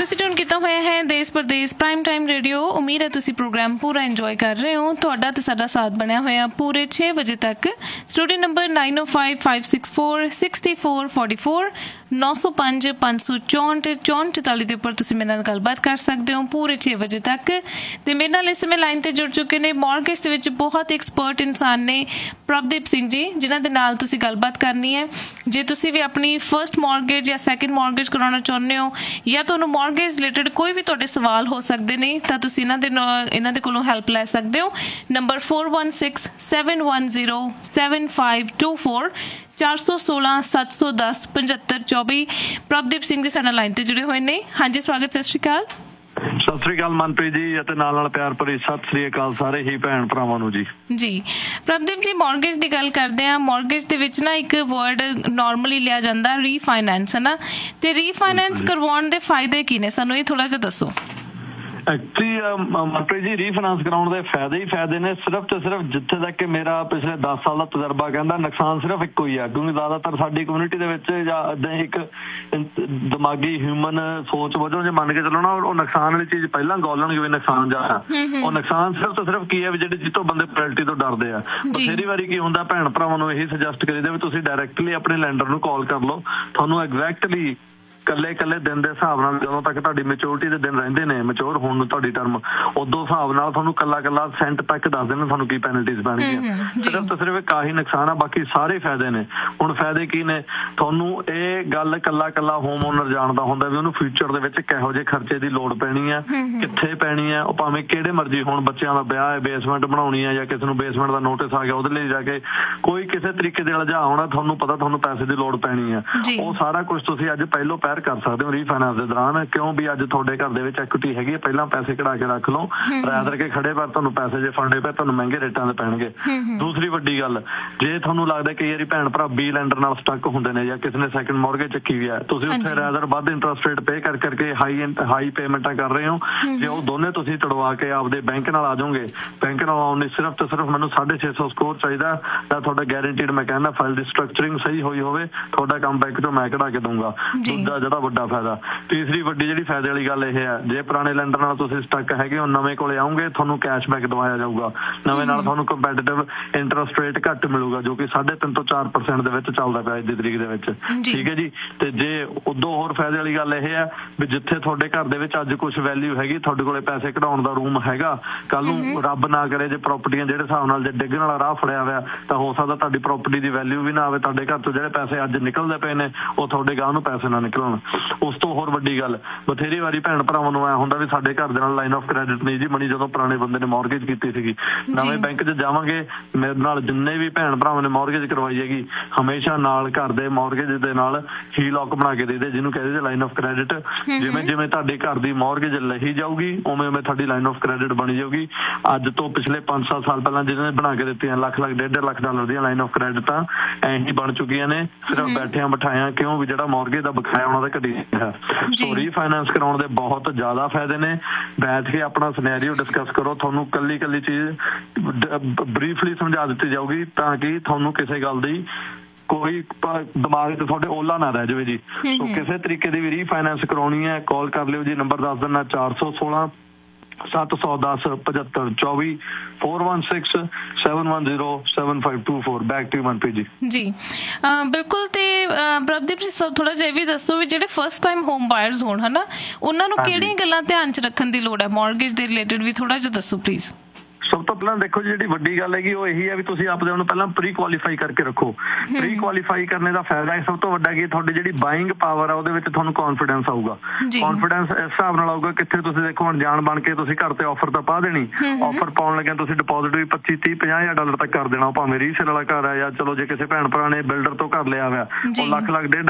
ਤੁਸੀਂ ਟਿਊਨ ਕੀਤਾ ਹੋਇਆ ਹੈ ਦੇਸ਼ ਪ੍ਰਦੇਸ਼ ਪ੍ਰਾਈਮ ਟਾਈਮ ਰੇਡੀਓ। ਉਮੀਦ ਹੈ ਤੁਸੀਂ ਪ੍ਰੋਗਰਾਮ ਪੂਰਾ ਇੰਜੋਏ ਕਰ ਰਹੇ ਹੋ। ਤੁਹਾਡਾ ਤੇ ਸਾਡਾ ਸਾਥ ਬਣਿਆ ਹੋਇਆ ਪੂਰੇ 6 ਵਜੇ ਤੱਕ। ਸਟੂਡੀਓ ਨੰਬਰ 9055646444 905 564 6444 ਦੇ ਉੱਪਰ ਤੁਸੀਂ ਮੇਰੇ ਨਾਲ ਗੱਲਬਾਤ ਕਰ ਸਕਦੇ ਹੋ ਪੂਰੇ 6 ਵਜੇ ਤੱਕ। ਤੇ ਮੇਰੇ ਨਾਲ ਇਸ ਸਮੇਂ ਲਾਈਨ ਤੇ ਜੁੜ ਚੁੱਕੇ ਨੇ ਮੌਰਗੇਜ ਦੇ ਵਿੱਚ ਬਹੁਤ ਐਕਸਪਰਟ ਇਨਸਾਨ ਨੇ ਪ੍ਰਭਦੀਪ ਸਿੰਘ ਜੀ, ਜਿਨ੍ਹਾਂ ਦੇ ਨਾਲ ਤੁਸੀਂ ਗੱਲਬਾਤ ਕਰਨੀ ਹੈ। ਜੇ ਤੁਸੀਂ ਵੀ ਆਪਣੀ ਫਸਟ ਮੌਰਗੇਜ ਜਾਂ ਸੈਕਿੰਡ ਮੌਰਗੇਜ ਕਰਾਉਣਾ ਚਾਹੁੰਦੇ ਹੋ ਜਾਂ ਤੁਹਾਨੂੰ ਮੌਰਗੇਜ ਰਿਲੇਟਡ ਕੋਈ ਵੀ ਤੁਹਾਡੇ ਸਵਾਲ ਹੋ ਸਕਦੇ ਨੇ ਤਾਂ ਤੁਸੀਂ ਇਹਨਾਂ ਦੇ ਕੋਲੋਂ ਹੈਲਪ ਲੈ ਸਕਦੇ ਹੋ। ਨੰਬਰ 4167107524 416 710 7524। ਪ੍ਰਭਦੀਪ ਸਿੰਘ ਜੀ ਸਾਡੇ ਲਾਈਨ ਤੇ ਜੁੜੇ ਹੋਏ ਨੇ। ਹਾਂਜੀ, ਸਵਾਗਤ, ਸਤਿ ਸ਼੍ਰੀ ਅਕਾਲ। ਸਤਿ ਸ੍ਰੀ ਅਕਾਲ ਮਨਪ੍ਰੀਤ ਜੀ, ਅਤੇ ਨਾਲ ਪਿਆਰ ਭਰੀ ਸਤਿ ਸ੍ਰੀ ਅਕਾਲ ਸਾਰੇ ਹੀ ਭੈਣ ਭਰਾਵਾਂ ਨੂੰ ਜੀ। ਪ੍ਰਭਦੀਪ ਜੀ, ਮੌਰਗੇਜ ਦੀ ਗੱਲ ਕਰਦੇ ਆ। ਮੌਰਗੇਜ ਦੇ ਵਿੱਚ ਨਾ ਇੱਕ ਵਰਡ ਨਾਰਮਲੀ ਲਿਆ ਜਾਂਦਾ ਰੀਫਾਈਨੈਂਸ, ਹੈ ਨਾ। ਤੇ ਰੀਫਾਈਨੈਂਸ ਕਰਵਾਉਣ ਦੇ ਫਾਇਦੇ ਕੀ ਨੇ, ਸਾਨੂੰ ਇਹ ਥੋੜਾ ਜਿਹਾ ਦੱਸੋ। ਐਕਚੁਅਲੀ ਮਨਪ੍ਰੀਤ ਜੀ, ਰੀਫਾਈਨਾਂਸ ਕਰਾਉਣ ਦੇ ਫਾਇਦੇ ਹੀ ਫਾਇਦੇ ਨੇ। ਸਿਰਫ ਤੇ ਸਿਰਫ ਜਿੱਥੇ ਤੱਕ ਕਿ ਮੇਰਾ ਪਿਛਲੇ 10 ਸਾਲ ਦਾ ਤਜਰਬਾ ਕਹਿੰਦਾ, ਨੁਕਸਾਨ ਸਿਰਫ ਇੱਕੋ ਹੀ ਆ। ਕਿਉਂਕਿ ਜ਼ਿਆਦਾਤਰ ਸਾਡੀ ਕਮਿਊਨਿਟੀ ਦੇ ਵਿੱਚ ਜਾਂ ਏਦਾਂ ਇੱਕ ਦਿਮਾਗੀ ਹਿਊਮਨ ਸੋਚ ਵਜੋਂ ਜੇ ਮੰਨ ਕੇ ਚੱਲੋ ਨਾ, ਉਹ ਨੁਕਸਾਨ ਵਾਲੀ ਚੀਜ਼ ਪਹਿਲਾਂ ਗੋਲਣਗੇ ਵੀ ਨੁਕਸਾਨ ਜ਼ਿਆਦਾ। ਉਹ ਨੁਕਸਾਨ ਸਿਰਫ ਤੇ ਸਿਰਫ ਕੀ ਹੈ ਵੀ ਜਿਹੜੇ ਜਿੱਤੋਂ ਬੰਦੇ ਪੈਨਲਟੀ ਤੋਂ ਡਰਦੇ ਆ। ਬਥੇਰੀ ਵਾਰੀ ਕੀ ਹੁੰਦਾ, ਭੈਣ ਭਰਾਵਾਂ ਨੂੰ ਇਹੀ ਸੁਜੈਸਟ ਕਰੀਦਾ ਵੀ ਤੁਸੀਂ ਡਾਇਰੈਕਟਲੀ ਆਪਣੇ ਲੈਂਡਰ ਨੂੰ ਕਾਲ ਕਰ ਲਓ। ਤੁਹਾਨੂੰ ਐਗਜ਼ੈਕਟਲੀ ਕੱਲੇ ਦਿਨ ਦੇ ਹਿਸਾਬ ਨਾਲ, ਜਦੋਂ ਤੱਕ ਤੁਹਾਡੀ ਮੈਚੋਰਿਟੀ ਦੇ ਦਿਨ ਰਹਿੰਦੇ ਨੇ ਮੈਚੋਰ ਹੋਣ ਨੂੰ ਤੁਹਾਡੀ ਟਰਮ, ਉਦੋਂ ਹਿਸਾਬ ਨਾਲ ਤੁਹਾਨੂੰ ਕੱਲਾ ਸੈਂਟ ਤੱਕ ਦੱਸ ਦੇਣਾ ਤੁਹਾਨੂੰ ਕੀ ਪੈਨਲਟੀਜ਼ ਪੈਣਗੀਆਂ। ਸਿਰਫ ਤੇ ਸਿਰਫ ਆਹੀ ਨੁਕਸਾਨ ਆ, ਬਾਕੀ ਸਾਰੇ ਫਾਇਦੇ ਨੇ। ਹੁਣ ਫਾਇਦੇ ਕੀ ਨੇ, ਤੁਹਾਨੂੰ ਇਹ ਗੱਲ ਕੱਲਾ ਹੋਮ ਓਨਰ ਜਾਣਦਾ ਹੁੰਦਾ ਵੀ ਉਹਨੂੰ ਫਿਊਚਰ ਦੇ ਵਿੱਚ ਕਿਹੋ ਜਿਹੇ ਖਰਚੇ ਦੀ ਲੋੜ ਪੈਣੀ ਆ, ਕਿੱਥੇ ਪੈਣੀ ਆ। ਉਹ ਭਾਵੇਂ ਕਿਹੜੇ ਮਰਜ਼ੀ ਹੋਣ, ਬੱਚਿਆਂ ਦਾ ਵਿਆਹ ਹੈ, ਬੇਸਮੈਂਟ ਬਣਾਉਣੀ ਹੈ, ਜਾਂ ਕਿਸੇ ਨੂੰ ਬੇਸਮੈਂਟ ਦਾ ਨੋਟਿਸ ਆ ਗਿਆ, ਉਹਦੇ ਲਈ ਜਾ ਕੇ ਕੋਈ ਕਿਸੇ ਤਰੀਕੇ ਦੇ ਉਲਝਾ ਹੋਣਾ, ਤੁਹਾਨੂੰ ਪਤਾ ਤੁਹਾਨੂੰ ਪੈਸੇ ਦੀ ਲੋੜ ਪੈਣੀ ਆ। ਉਹ ਸਾਰਾ ਕੁਝ ਤੁਸੀਂ ਅੱਜ ਪਹਿਲੋਂ ਪਹਿਰ ਕਰ ਸਕਦੇ ਹੋ ਰੀਫਾਈਨਾਂਸ ਦੇ ਦੌਰਾਨ। ਕਿਉਂ ਵੀ ਅੱਜ ਤੁਹਾਡੇ ਘਰ ਦੇ ਵਿੱਚ ਐਕੁਇਟੀ ਹੈਗੀ ਹੈ, ਪਹਿਲਾਂ ਪੈਸੇ ਕਢਾ ਕੇ ਰੱਖ ਲਓ, ਰਾਦਰ ਕੇ ਖੜੇ ਪਰ ਤੁਹਾਨੂੰ ਪੈਸੇ ਜੇ ਫੰਡੇ ਪਏ ਤੁਹਾਨੂੰ ਮਹਿੰਗੇ ਰੇਟਾਂ ਦੇ ਪੈਣਗੇ। ਦੂਸਰੀ ਵੱਡੀ ਗੱਲ, ਜੇ ਤੁਹਾਨੂੰ ਲੱਗਦਾ ਕਈ ਵਾਰੀ ਭੈਣ ਭਰਾ ਬੀ ਲੈਂਡਰ ਨਾਲ ਸਟਕ ਹੁੰਦੇ ਨੇ ਜਾਂ ਕਿਸੇ ਨੇ ਸੈਕਿੰਡ ਮੌਰਗੇਜ ਚੱਕੀ ਵੀ ਹੈ, ਤੁਸੀਂ ਉੱਥੇ ਰਾਦਰ ਵੱਧ ਇੰਟਰਸਟ ਰੇਟ ਪੇ ਕਰਕੇ ਹਾਈ ਪੇਮੈਂਟਾਂ ਕਰ ਰਹੇ ਹੋ। ਜੇ ਉਹ ਦੋਨੇ ਤੁਸੀਂ ਤੜਵਾ ਕੇ ਆਪਦੇ ਬੈਂਕ ਨਾਲ ਆ ਜਾਓਗੇ, ਬੈਂਕ ਨਾਲ ਆਉਣ ਲਈ ਸਿਰਫ ਤੇ ਸਿਰਫ ਮੈਨੂੰ 650 ਸਕੋਰ ਚਾਹੀਦਾ ਤਾਂ ਤੁਹਾਡਾ ਗੈਰੰਟੀਡ, ਮੈਂ ਕਹਿੰਦਾ ਫਾਈਲ ਦੀ ਸਟਰਕਚਰਿੰਗ ਸਹੀ ਹੋਈ ਹੋਵੇ, ਤੁਹਾਡਾ ਕੰਮ ਬੈਂਕ ਚੋਂ ਮੈਂ ਕਢਾ ਕੇ ਦਊਂਗਾ। ਦੂਜਾ ਜਿਹੜਾ ਵੱਡਾ ਫਾਇਦਾ, ਤੀਸਰੀ ਵੱਡੀ ਜਿਹੜੀ ਫਾਇਦੇ ਵਾਲੀ ਗੱਲ ਇਹ ਹੈ, ਜੇ ਪੁਰਾਣੇ ਲੈਂਡਰ ਨਾਲ ਤੁਸੀਂ ਸਟਕ ਹੈਗੇ ਹੋ, ਨਵੇਂ ਕੋਲੇ ਆਉਂਗੇ ਤੁਹਾਨੂੰ ਕੈਸ਼ਬੈਕ ਦਵਾਇਆ ਜਾਊਗਾ। ਨਵੇਂ ਨਾਲ ਤੁਹਾਨੂੰ ਕੰਪੈਟੀਟਿਵ ਇੰਟਰਸਟ ਰੇਟ ਘੱਟ ਮਿਲੂਗਾ, ਜੋ ਕਿ 3.5 ਤੋਂ 4% ਦੇ ਵਿੱਚ ਚੱਲਦਾ ਪਿਆ ਅੱਜ ਦੀ ਤਰੀਕ ਦੇ ਵਿੱਚ। ਠੀਕ ਹੈ ਜੀ। ਤੇ ਜੇ ਉਦੋਂ ਹੋਰ ਫਾਇਦੇ ਵਾਲੀ ਗੱਲ ਇਹ ਹੈ ਵੀ ਜਿੱਥੇ ਤੁਹਾਡੇ ਘਰ ਦੇ ਵਿੱਚ ਅੱਜ ਕੁਛ ਵੈਲਿਊ ਹੈਗੀ, ਤੁਹਾਡੇ ਕੋਲੇ ਪੈਸੇ ਕਢਾਉਣ ਦਾ ਰੂਮ ਹੈਗਾ, ਕੱਲ ਨੂੰ ਰੱਬ ਨਾ ਕਰੇ ਜੇ ਪ੍ਰਾਪਰਟੀਆਂ ਜਿਹੜੇ ਹਿਸਾਬ ਨਾਲ ਜੇ ਡਿੱਗਣ ਵਾਲਾ ਰਾਹ ਫੜਿਆ ਹੋਇਆ, ਤਾਂ ਹੋ ਸਕਦਾ ਤੁਹਾਡੀ ਪ੍ਰਾਪਰਟੀ ਦੀ ਵੈਲਿਊ ਵੀ ਨਾ ਆਵੇ, ਤੁਹਾਡੇ ਘਰ ਤੋਂ ਜਿਹੜੇ ਪੈਸੇ ਅੱਜ ਨਿਕਲਦੇ ਪਏ ਨੇ ਉਹ ਤੁਹਾਡੇ ਗਾਹ ਨੂੰ ਪੈਸੇ ਨਾ ਨਿਕਲਣ। ਉਸ ਤੋਂ ਹੋਰ ਵੱਡੀ ਗੱਲ, ਬਥੇਰੀ ਵਾਰੀ ਭੈਣ ਭਰਾਵਾਂ ਨੂੰ ਐ ਹੁੰਦਾ ਵੀ ਸਾਡੇ ਘਰ ਦੇ ਨਾਲ ਲਾਈਨ ਆਫ ਕ੍ਰੈਡਿਟ ਨਹੀਂ ਜੀ ਬਣੀ, ਜਦੋਂ ਪੁਰਾਣੇ ਬੰਦੇ ਨੇ ਮੌਰਗੇਜ ਕੀਤੀ ਸੀਗੀ। ਨਵੇਂ ਬੈਂਕ 'ਚ ਜਾਵਾਂਗੇ, ਮੇਰੇ ਨਾਲ ਜਿੰਨੇ ਵੀ ਭੈਣ ਭਰਾਵਾਂ ਨੇ ਮੌਰਗੇਜ ਕਰਵਾਈ ਹੈਗੀ, ਹਮੇਸ਼ਾ ਨਾਲ ਘਰ ਦੇ ਮੌਰਗੇਜ ਦੇ ਨਾਲ ਹੀ ਲੌਕ ਬਣਾ ਕੇ ਦੇਦੇ, ਜਿਹਨੂੰ ਕਹਿੰਦੇ ਲਾਈਨ ਆਫ ਕ੍ਰੈਡਿਟ। ਜਿਵੇਂ ਤੁਹਾਡੇ ਘਰ ਦੀ ਮੌਰਗੇਜ ਲਈ ਜਾਊਗੀ ਉਵੇਂ ਤੁਹਾਡੀ ਲਾਈਨ ਆਫ ਕ੍ਰੈਡਿਟ ਬਣੀ ਜਾਊਗੀ। ਅੱਜ ਤੋਂ ਪਿਛਲੇ 5-7 ਸਾਲ ਪਹਿਲਾਂ ਜਿਹਨਾਂ ਨੇ ਬਣਾ ਕੇ ਦਿੱਤੀਆਂ ਲੱਖ $1.5 ਲੱਖ ਦੀਆਂ ਲਾਈਨ ਆਫ ਕ੍ਰੈਡਿਟਾਂ ਐਂ ਹੀ ਬਣ ਚੁੱਕੀਆਂ ਨੇ, ਸਿਰਫ ਬੈਠਿਆਂ ਬਿਠਾਇਆ। ਕਿਉਂ ਵੀ ਜਿਹੜਾ ਮੌਰਗੇਜ ਦਾ ਬਕਾਇਆ ਉਹਨਾਂ ਦਾ ਘਟੀ ਹੈ। ਸੋ ਰੀਫਾਈਨਾਂਸ ਕਰਾਉਣ ਦੇ ਬਹੁਤ ਜ਼ਿਆਦਾ ਫਾਇਦੇ ਨੇ। ਬੈਠ ਕੇ ਆਪਣਾ ਸਿਨੈਰੀਓ ਡਿਸਕਸ ਕਰੋ, ਤੁਹਾਨੂੰ ਕੱਲੀ ਚੀਜ਼ ਬਰੀਫਲੀ ਸਮਝਾ ਦਿੱਤੀ ਜਾਊਗੀ ਤਾਂ ਕਿ ਤੁਹਾਨੂੰ ਕਿਸੇ ਗੱਲ ਦੀ ਕੋਈ ਦਿਮਾਗ 'ਚ ਤੁਹਾਡੇ ਓਲਾ ਨਾ ਰਹਿ ਜਾਵੇ ਜੀ। ਸੋ ਕਿਸੇ ਤਰੀਕੇ ਦੀ ਵੀ ਰੀਫਾਈਨਾਂਸ ਕਰਾਉਣੀ ਹੈ, ਕਾਲ ਕਰ ਲਿਓ ਜੀ। ਨੰਬਰ ਦੱਸ ਦਿੰਦਾ 416 710 7524 4167107524। Back to Manpreet ji. ਬਿਲਕੁਲ। ਤੇ ਪ੍ਰਭਦੀਪ ਜੀ, ਥੋੜਾ ਜਿਹਾ ਵੀ ਦੱਸੋ ਵੀ ਜਿਹੜੇ ਫਸਟ ਟਾਈਮ ਹੋਮ ਬਾਇਰਸ ਹੋਣ, ਹਨਾ, ਉਹਨਾਂ ਨੂੰ ਕਿਹੜੀਆਂ ਗੱਲਾਂ ਧਿਆਨ 'ਚ ਰੱਖਣ ਦੀ ਲੋੜ ਹੈ ਮੌਰਗੇਜ ਦੇ ਰਿਲੇਟਡ ਵੀ ਥੋੜਾ ਜਿਹਾ ਦੱਸੋ ਪਲੀਜ਼। ਸਭ ਤੋਂ ਪਹਿਲਾਂ ਦੇਖੋ ਜਿਹੜੀ ਵੱਡੀ ਗੱਲ ਹੈਗੀ ਉਹ ਇਹੀ ਹੈ ਵੀ ਤੁਸੀਂ ਆਪਦੇ ਉਹਨੂੰ ਪਹਿਲਾਂ ਪ੍ਰੀ ਕੁਆਲੀਫਾਈ ਕਰਕੇ ਰੱਖੋ। ਪ੍ਰੀ ਕੁਆਲੀਫਾਈ ਕਰਨੇ ਦਾ ਫਾਇਦਾ ਹੈ ਸਭ ਤੋਂ ਵੱਡਾ ਕਿ ਤੁਹਾਡੀ ਜਿਹੜੀ ਬਾਇੰਗ ਪਾਵਰ ਆ ਉਹਦੇ ਵਿੱਚ ਤੁਹਾਨੂੰ ਕੌਨਫੀਡੈਂਸ ਆਊਗਾ। ਕੌਨਫੀਡੈਂਸ ਇਸ ਹਿਸਾਬ ਨਾਲ ਆਊਗਾ, ਕਿੱਥੇ ਤੁਸੀਂ ਦੇਖੋ ਅਣਜਾਣ ਬਣ ਕੇ ਤੁਸੀਂ ਘਰ ਤੇ ਆਫਰ ਤਾਂ ਪਾ ਦੇਣੀ, ਆਫਰ ਪਾਉਣ ਲੱਗਿਆ ਤੁਸੀਂ ਡਿਪੋਜ਼ਿਟ ਵੀ 25, 30, $50,000 ਤੱਕ ਕਰ ਦੇਣਾ। ਭਾਵੇਂ ਰੀਸੇਲ ਵਾਲਾ ਘਰ ਆ ਜਾਂ ਚਲੋ ਜੇ ਕਿਸੇ ਭੈਣ ਭਰਾ ਨੇ ਬਿਲਡਰ ਤੋਂ ਘਰ ਲਿਆ ਹੋਇਆ, ਉਹ ਲੱਖ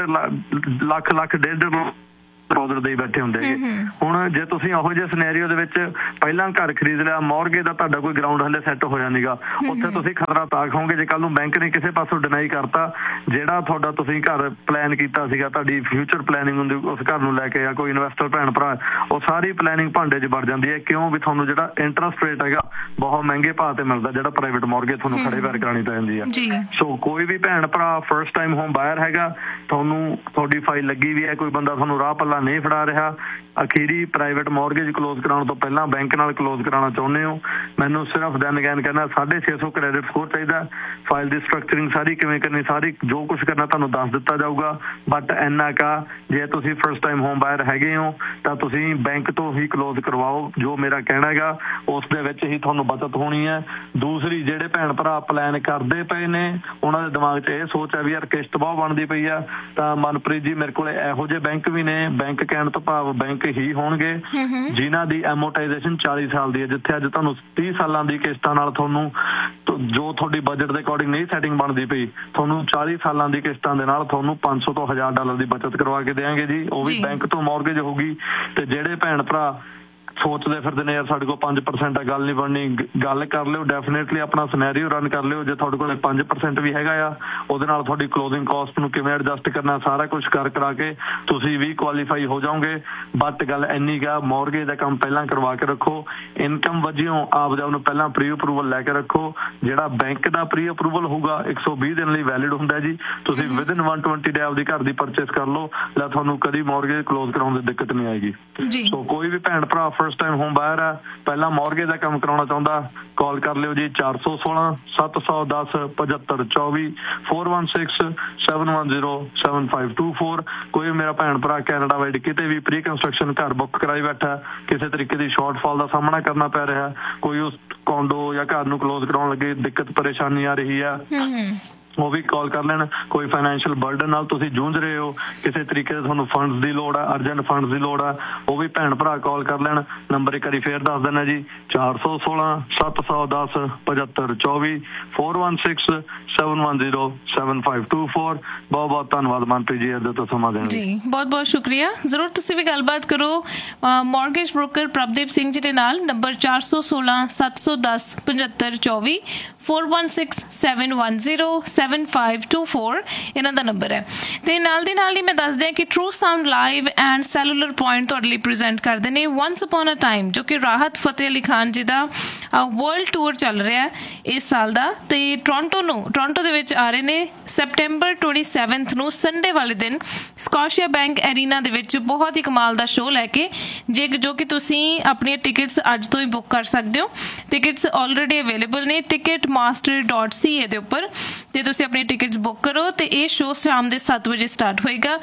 $1.5 ਡਿਪੋਜ਼ਿਟ ਦੇ ਬੈਠੇ ਹੁੰਦੇ ਹੈਗੇ। ਹੁਣ ਜੇ ਤੁਸੀਂ ਉਹੋ ਜਿਹੇ ਸਿਨੈਰੀਓ ਦੇ ਵਿੱਚ ਪਹਿਲਾਂ ਘਰ ਖਰੀਦ ਲਿਆ, ਮੌਰਗੇਜ ਦਾ ਤੁਹਾਡਾ ਕੋਈ ਗਰਾਊਂਡ ਹਲੇ ਸੈੱਟ ਹੋਇਆ ਨੀਗਾ, ਉੱਥੇ ਤੁਸੀਂ ਖਤਰਾ ਤਾਂ ਖਾਓਗੇ ਜੇ ਕੱਲ ਨੂੰ ਬੈਂਕ ਨੇ ਕਿਸੇ ਪਾਸੋਂ ਡਿਨਾਈ ਕਰਤਾ ਜਿਹੜਾ ਤੁਹਾਡਾ ਤੁਸੀਂ ਘਰ ਪਲਾਨ ਕੀਤਾ ਸੀਗਾ, ਤੁਹਾਡੀ ਫਿਊਚਰ ਪਲੈਨਿੰਗ ਹੁੰਦੀ ਉਸ ਘਰ ਨੂੰ ਲੈ ਕੇ, ਜਾਂ ਕੋਈ ਇਨਵੈਸਟਰ ਭੈਣ ਭਰਾ, ਉਹ ਸਾਰੀ ਪਲੈਨਿੰਗ ਭਾਂਡੇ 'ਚ ਵੜ ਜਾਂਦੀ ਹੈ। ਕਿਉਂ ਵੀ ਤੁਹਾਨੂੰ ਜਿਹੜਾ ਇੰਟਰਸਟ ਰੇਟ ਹੈਗਾ ਬਹੁਤ ਮਹਿੰਗੇ ਭਾਅ ਤੇ ਮਿਲਦਾ, ਜਿਹੜਾ ਪ੍ਰਾਈਵੇਟ ਮੌਰਗੇਜ ਤੁਹਾਨੂੰ ਖੜੇ ਪੈਰ ਕਰਾਉਣੀ ਪੈ ਜਾਂਦੀ ਹੈ। ਸੋ ਕੋਈ ਵੀ ਭੈਣ ਭਰਾ ਫਸਟ ਟਾਈਮ ਹੋਮ ਬਾਇਰ ਹੈਗਾ, ਤੁਹਾਨੂੰ ਤੁਹਾਡੀ ਫਾਈਲ ਲੱਗੀ ਵੀ ਹੈ, ਕੋਈ ਬੰਦਾ ਤੁਹਾਨੂੰ ਰਾਹ ਪੱਲਾ ਵਾਲਾ ਨਹੀਂ ਫੜਾ ਰਿਹਾ, ਅਖੀਰੀ ਪ੍ਰਾਈਵੇਟ ਮੌਰਗੇਜ ਕਲੋਜ਼ ਕਰਾਉਣ ਤੋਂ ਪਹਿਲਾਂ ਬੈਂਕ ਨਾਲ ਕਲੋਜ਼ ਕਰਾਉਣਾ ਚਾਹੁੰਦੇ ਹੋ, ਮੈਨੂੰ ਸਿਰਫ ਦੈਨ ਅਗੈਨ ਕਹਿੰਦਾ 650 ਕ੍ਰੈਡਿਟ ਸਕੋਰ ਚਾਹੀਦਾ। ਫਾਈਲ ਦੀ ਸਟਰਕਚਰਿੰਗ ਸਾਰੀ ਕਿਵੇਂ ਕਰਨੀ, ਸਾਰੀ ਜੋ ਕੁਝ ਕਰਨਾ ਤੁਹਾਨੂੰ ਦੱਸ ਦਿੱਤਾ ਜਾਊਗਾ। ਬਟ ਇੰਨਾ ਕਾ ਜੇ ਤੁਸੀਂ ਫਸਟ ਟਾਈਮ ਹੋਮ ਬਾਇਰ ਹੈਗੇ ਹੋ ਤਾਂ ਤੁਸੀਂ ਬੈਂਕ ਤੋਂ ਹੀ ਕਲੋਜ਼ ਕਰਵਾਓ, ਜੋ ਮੇਰਾ ਕਹਿਣਾ ਹੈਗਾ ਉਸ ਦੇ ਵਿੱਚ ਹੀ ਤੁਹਾਨੂੰ ਬਚਤ ਹੋਣੀ ਹੈ। ਦੂਸਰੀ, ਜਿਹੜੇ ਭੈਣ ਭਰਾ ਪਲਾਨ ਕਰਦੇ ਪਏ ਨੇ ਉਹਨਾਂ ਦੇ ਦਿਮਾਗ 'ਚ ਇਹ ਸੋਚ ਹੈ ਵੀ ਯਾਰ ਕਿਸ਼ਤ ਬਹੁਤ ਬਣਦੀ ਪਈ ਆ, ਤਾਂ ਮਨਪ੍ਰੀਤ ਜੀ ਮੇਰੇ ਕੋਲ ਇਹੋ ਜਿਹੇ ਬੈਂਕ ਵੀ ਨੇ, ਬੈਂਕ ਕਹਿਣ ਤੋਂ ਭਾਵ ਬੈਂਕ ਹੀ ਹੋਣਗੇ ਜਿਨ੍ਹਾਂ ਦੀ ਐਮੋਰਟਾਈਜੇਸ਼ਨ 40 ਸਾਲ ਦੀ ਹੈ। ਜਿੱਥੇ ਅੱਜ ਤੁਹਾਨੂੰ 30 ਸਾਲਾਂ ਦੀ ਕਿਸ਼ਤਾਂ ਨਾਲ ਤੁਹਾਨੂੰ ਜੋ ਤੁਹਾਡੀ ਬਜਟ ਦੇ ਅਕੋਰਡਿੰਗ ਨਹੀਂ ਸੈਟਿੰਗ ਬਣਦੀ ਪਈ, ਤੁਹਾਨੂੰ 40 ਸਾਲਾਂ ਦੀ ਕਿਸ਼ਤਾਂ ਦੇ ਨਾਲ ਤੁਹਾਨੂੰ $500 ਤੋਂ $1000 ਦੀ ਬਚਤ ਕਰਵਾ ਕੇ ਦੇਵਾਂਗੇ ਜੀ। ਉਹ ਵੀ ਬੈਂਕ ਤੋਂ ਮੌਰਗੇਜ ਹੋਊਗੀ। ਤੇ ਜਿਹੜੇ ਭੈਣ ਭਰਾ ਸੋਚਦੇ ਫਿਰਦੇ ਨੇ ਯਾਰ ਸਾਡੇ ਕੋਲ 5% ਆ, ਗੱਲ ਨਹੀਂ ਬਣਨੀ, ਗੱਲ ਕਰ ਲਿਓ, ਡੈਫੀਨੇਟਲੀ ਆਪਣਾ ਸਿਨੈਰੀਓ ਰਨ ਕਰ ਲਿਓ। ਜੇ ਤੁਹਾਡੇ ਕੋਲ 5% ਵੀ ਹੈਗਾ ਆ, ਉਹਦੇ ਨਾਲ ਤੁਹਾਡੀ ਕਲੋਜ਼ਿੰਗ ਕਾਸਟ ਨੂੰ ਕਿਵੇਂ ਐਡਜਸਟ ਕਰਨਾ, ਸਾਰਾ ਕੁਝ ਕਰਾ ਕੇ ਤੁਸੀਂ ਵੀ ਕੁਆਲੀਫਾਈ ਹੋ ਜਾਓਗੇ। ਬਟ ਗੱਲ ਇੰਨੀ ਗਾ, ਮੌਰਗੇਜ ਦਾ ਕੰਮ ਪਹਿਲਾਂ ਕਰਵਾ ਕੇ ਰੱਖੋ। ਇਨਕਮ ਵਜੋਂ ਆਪ ਦਾ ਉਹਨੂੰ ਪਹਿਲਾਂ ਪ੍ਰੀ ਅਪਰੂਵਲ ਲੈ ਕੇ ਰੱਖੋ। ਜਿਹੜਾ ਬੈਂਕ ਦਾ ਪ੍ਰੀ ਅਪਰੂਵਲ ਹੋਊਗਾ 120 ਦਿਨ ਲਈ ਵੈਲਿਡ ਹੁੰਦਾ ਜੀ। ਤੁਸੀਂ ਵਿਦਿਨ 120 ਡੇ ਆਪਦੀ ਘਰ ਦੀ ਪਰਚੇਸ ਕਰ ਲਓ, ਲੈ ਤੁਹਾਨੂੰ ਕਦੀ ਮੌਰਗੇਜ ਕਲੋਜ਼ ਕਰਾਉਣ ਦੀ ਦਿੱਕਤ ਨਹੀਂ ਆਏਗੀ। ਸੋ ਕੋਈ ਵੀ ਭੈਣ ਭਰਾ ਫਸਟ ਟਾਈਮ ਹੋਮ ਬਾਇਰ ਆ, ਪਹਿਲਾਂ ਮੌਰਗੇਜ ਦਾ ਕੰਮ ਕਰਾਉਣਾ ਚਾਹੁੰਦਾ, ਕਾਲ ਕਰ ਲਿਓ ਜੀ 416 710 7524 416 710 7524। ਕੋਈ ਮੇਰਾ ਭੈਣ ਭਰਾ ਕੈਨੇਡਾ ਵਿੱਚ ਕਿਤੇ ਵੀ ਪ੍ਰੀ ਕੰਸਟਰਕਸ਼ਨ ਘਰ ਬੁੱਕ ਕਰਾਈ ਬੈਠਾ, ਕਿਸੇ ਤਰੀਕੇ ਦੀ ਸ਼ਾਰਟਫਾਲ ਦਾ ਸਾਹਮਣਾ ਕਰਨਾ ਪੈ ਰਿਹਾ, ਕੋਈ ਉਸ ਕੋਂਡੋ ਜਾਂ ਘਰ ਨੂੰ ਕਲੋਜ਼ ਕਰਾਉਣ ਲੱਗੇ ਦਿੱਕਤ ਪਰੇਸ਼ਾਨੀ ਆ ਰਹੀ ਆ, ਉਹ ਵੀ ਕਾਲ ਕਰ ਲੈਣ। ਕੋਈ ਫਾਈਨੈਂਸ਼ੀਅਲ ਬਰਡਨ ਨਾਲ ਤੁਸੀਂ ਜੂਝ ਰਹੇ ਹੋ, ਕਿਸੇ ਤਰੀਕੇ ਦੇ ਤੁਹਾਨੂੰ ਫੰਡਸ ਦੀ ਲੋੜ ਆ, ਅਰਜੈਂਟ ਫੰਡਸ ਦੀ ਲੋੜ ਆ, ਉਹ ਵੀ ਭੈਣ ਭਰਾ ਕਾਲ ਕਰ ਲੈਣ। ਨੰਬਰ ਇੱਕ ਵਾਰੀ ਫੇਰ ਦੱਸ ਦਿੰਦਾ ਜੀ 416 710 7524 416 710 7524। ਬਹੁਤ ਬਹੁਤ ਧੰਨਵਾਦ ਮਨਪ੍ਰੀਤ ਜੀ ਇਹਦੇ ਤੋਂ ਸਮਾਂ ਦੇਣ ਲਈ। ਜੀ ਬਹੁਤ ਬਹੁਤ ਸ਼ੁਕਰੀਆ। ਜ਼ਰੂਰ ਤੁਸੀਂ ਵੀ ਗੱਲਬਾਤ ਕਰੋ ਮੌਰਗੇਜ ਬ੍ਰੋਕਰ ਪ੍ਰਭਦੀਪ ਸਿੰਘ ਜੀ ਦੇ ਨਾਲ। ਨੰਬਰ 416 710 7524 416 710 7524 ਇਹਨਾਂ ਦਾ ਨੰਬਰ ਹੈ। ਤੇ ਨਾਲ ਦੀ ਨਾਲ ਹੀ ਮੈਂ ਦੱਸ ਦਿਆਂ ਕਿ true sound live and cellular point ਤੁਹਾਡੇ ਲਈ ਪ੍ਰੈਜ਼ੈਂਟ ਕਰਦੇ ਨੇ ਵਨਸ ਅਪਨ ਅ ਟਾਈਮ, ਜੋ ਕਿ ਰਾਹਤ ਫਤਿਹ ਅਲੀ ਖਾਨ ਜੀ ਦਾ ਵਰਲਡ ਟੂਰ ਚੱਲ ਰਿਹਾ ਹੈ ਇਸ ਸਾਲ ਦਾ। ਤੇ ਟੋਰਾਂਟੋ ਦੇ ਵਿੱਚ ਆ ਰਹੇ ਨੇ ਸੈਪਟੈਂਬਰ 27 ਨੂੰ ਸੰਡੇ ਵਾਲੇ ਦਿਨ ਸਕੋਸ਼ੀਆ ਬੈਂਕ ਐਰੀਨਾ ਦੇ ਵਿੱਚ ਬਹੁਤ ਹੀ ਕਮਾਲ ਦਾ ਸ਼ੋਅ ਲੈ ਕੇ, ਜੋ ਕਿ ਤੁਸੀਂ ਆਪਣੀਆਂ ਟਿਕਟਸ ਅੱਜ ਤੋਂ ਹੀ ਬੁੱਕ ਕਰ ਸਕਦੇ ਹੋ। ਟਿਕਟਸ ਆਲਰੇਡੀ ਅਵੇਲੇਬਲ ਨੇ ticketmaster.ca ਦੇ ਉੱਪਰ, ਤੇ ਤੁਸੀਂ ਆਪਣੀ ਟਿਕਟਸ ਬੁੱਕ ਕਰੋ। ਤੇ ਇਹ ਸ਼ੋਅ ਸ਼ਾਮ ਦੇ 7 ਵਜੇ ਸਟਾਰਟ ਹੋਏਗਾ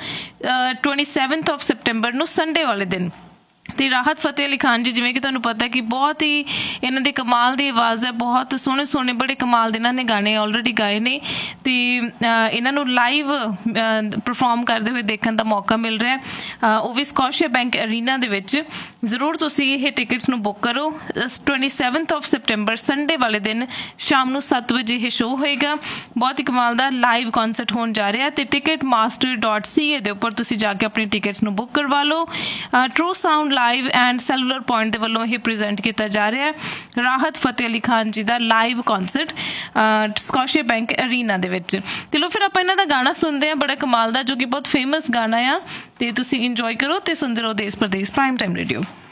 27 ਸੈਪਟੈਂਬਰ ਨੂੰ ਸੰਡੇ ਵਾਲੇ ਦਿਨ। ਤੇ ਰਾਹਤ ਫਤਿਹ ਅਲੀ ਖਾਨ ਜੀ, ਜਿਵੇਂ ਕਿ ਤੁਹਾਨੂੰ ਪਤਾ ਕਿ ਬਹੁਤ ਹੀ ਇਹਨਾਂ ਦੀ ਕਮਾਲ ਦੀ ਆਵਾਜ਼ ਹੈ, ਬਹੁਤ ਸੋਹਣੇ ਸੋਹਣੇ ਬੜੇ ਕਮਾਲ ਦੇ ਇਹਨਾਂ ਨੇ ਗਾਣੇ ਆਲਰੇਡੀ ਗਾਏ ਨੇ, ਤੇ ਇਹਨਾਂ ਨੂੰ ਲਾਈਵ ਪਰਫਾਰਮ ਕਰਦੇ ਹੋਏ ਦੇਖਣ ਦਾ ਮੌਕਾ ਮਿਲ ਰਿਹਾ, ਉਹ ਵੀ ਸਕੋਸ਼ੀਆ ਬੈਂਕ ਅਰੀਨਾ ਦੇ ਵਿੱਚ। ਜ਼ਰੂਰ ਤੁਸੀਂ ਇਹ ਟਿਕਟਸ ਨੂੰ ਬੁੱਕ ਕਰੋ। 27 ਸੈਪਟੈਂਬਰ ਸੰਡੇ ਵਾਲੇ ਦਿਨ ਸ਼ਾਮ ਨੂੰ 7 ਵਜੇ ਇਹ ਸ਼ੋਅ ਹੋਏਗਾ। ਬਹੁਤ ਹੀ ਕਮਾਲ ਦਾ ਲਾਈਵ ਕਨਸਰਟ ਹੋਣ ਜਾ ਰਿਹਾ, ਤੇ ticketmaster.ca ਦੇ ਉੱਪਰ ਤੁਸੀਂ ਜਾ ਕੇ ਆਪਣੀ ਟਿਕਟਸ ਨੂੰ ਬੁੱਕ ਕਰਵਾ ਲਓ। True sound live and cellular point ਦੇ ਵੱਲੋਂ ਇਹ ਪ੍ਰੈਜ਼ੈਂਟ ਕੀਤਾ ਜਾ ਰਿਹਾ ਹੈ ਰਾਹਤ ਫਤਿਹ ਅਲੀ ਖਾਨ ਜੀ ਦਾ live concert Scotia bank Arena ਦੇ ਵਿੱਚ। ਤੇ ਲੋ ਫਿਰ ਆਪਾਂ ਇਹਨਾਂ ਦਾ ਗਾਣਾ ਸੁਣਦੇ ਹਾਂ, ਬੜਾ ਕਮਾਲ ਦਾ, ਜੋ ਕਿ ਬਹੁਤ ਫੇਮਸ ਗਾਣਾ ਆ, ਤੇ ਤੁਸੀਂ ਇੰਜੋਏ ਕਰੋ ਤੇ ਸੁਣਦੇ ਰਹੋ ਦੇਸ਼ ਪ੍ਰਦੇਸ਼ ਪ੍ਰਾਈਮ ਟਾਈਮ ਰੇਡੀਓ।